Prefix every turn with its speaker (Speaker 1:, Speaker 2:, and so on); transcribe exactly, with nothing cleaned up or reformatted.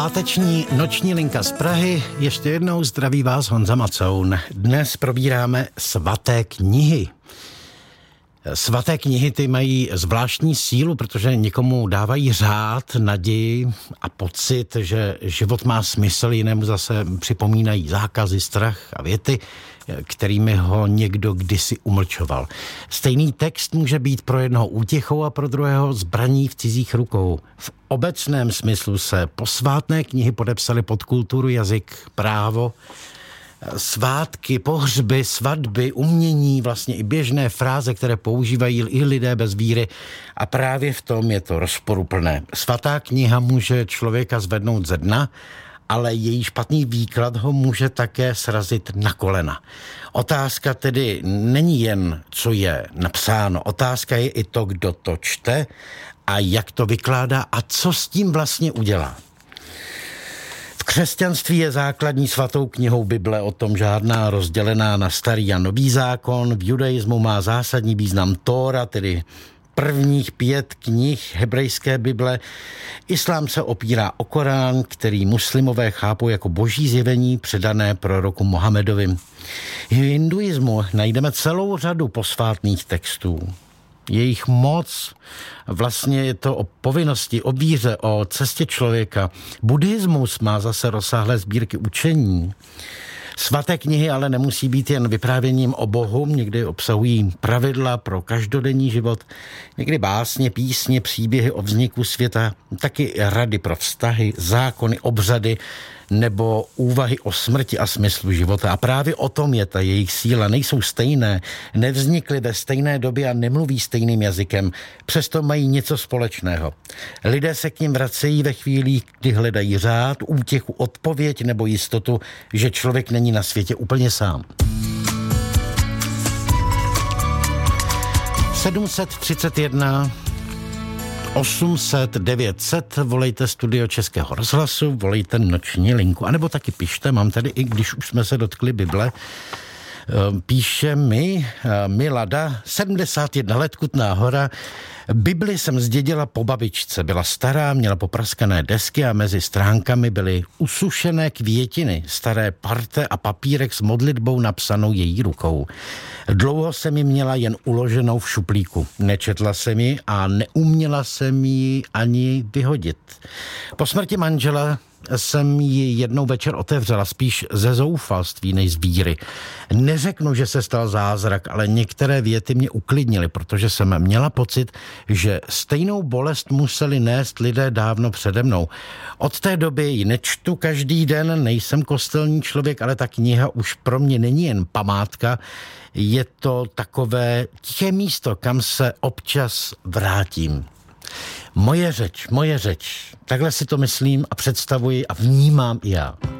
Speaker 1: Páteční noční linka z Prahy. Ještě jednou zdraví vás Honza Macoun. Dnes probíráme svaté knihy. Svaté knihy ty mají zvláštní sílu, protože někomu dávají řád, naději a pocit, že život má smysl, jinému zase připomínají zákazy, strach a věty, kterými ho někdo kdysi umlčoval. Stejný text může být pro jednoho útěchou a pro druhého zbraní v cizích rukou. V obecném smyslu se posvátné knihy podepsaly pod kulturu, jazyk, právo, svátky, pohřby, svatby, umění, vlastně i běžné fráze, které používají i lidé bez víry. A právě v tom je to rozporuplné. Svatá kniha může člověka zvednout ze dna, ale její špatný výklad ho může také srazit na kolena. Otázka tedy není jen, co je napsáno. Otázka je i to, kdo to čte a jak to vykládá a co s tím vlastně udělá. V křesťanství je základní svatou knihou Bible, o tom žádná, rozdělená na starý a nový zákon. V judaismu má zásadní význam Tóra, tedy prvních pět knih hebrejské Bible. Islám se opírá o Korán, který muslimové chápou jako boží zjevení předané proroku Mohamedovi. V hinduismu najdeme celou řadu posvátných textů. Jejich moc, vlastně je to o povinnosti, o víře, o cestě člověka. Buddhismus má zase rozsáhlé sbírky učení. Svaté knihy ale nemusí být jen vyprávěním o Bohu, někdy obsahují pravidla pro každodenní život, někdy básně, písně, příběhy o vzniku světa, taky rady pro vztahy, zákony, obřady nebo úvahy o smrti a smyslu života. A právě o tom je ta jejich síla. Nejsou stejné, nevznikly ve stejné době a nemluví stejným jazykem, přesto mají něco společného. Lidé se k nim vracejí ve chvílích, kdy hledají řád, útěchu, odpověď nebo jistotu, že člověk není na světě úplně sám. sedm set třicet jedna osm set devět set, volejte Studio Českého rozhlasu, volejte noční linku, anebo taky pište, mám tady, i když už jsme se dotkli Bible, píše mi Milada, sedmdesát jedna let, Kutná Hora. Bibli jsem zdědila po babičce, byla stará, měla popraskané desky a mezi stránkami byly usušené květiny, staré parte a papírek s modlitbou napsanou její rukou. Dlouho jsem ji měla jen uloženou v šuplíku. Nečetla jsem ji a neuměla jsem ji ani vyhodit. Po smrti manžela jsem ji jednou večer otevřela, spíš ze zoufalství než z víry. Neřeknu, že se stal zázrak, ale některé věty mě uklidnily, protože jsem měla pocit, že stejnou bolest museli nést lidé dávno přede mnou. Od té doby ji nečtu každý den, nejsem kostelní člověk, ale ta kniha už pro mě není jen památka, je to takové tiché místo, kam se občas vrátím. Moje řeč, moje řeč. Takhle si to myslím a představuji a vnímám i já.